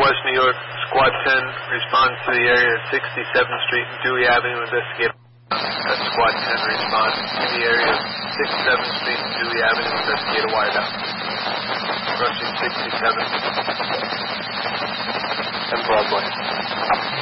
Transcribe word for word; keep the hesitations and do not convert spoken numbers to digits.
West New York, Squad ten responds to the area at sixty-seventh Street and Dewey Avenue. Investigate. That's Squad ten responds to the area of sixty-seventh Street and Dewey Avenue. Investigate a wideout. Approaching sixty-seventh and Broadway.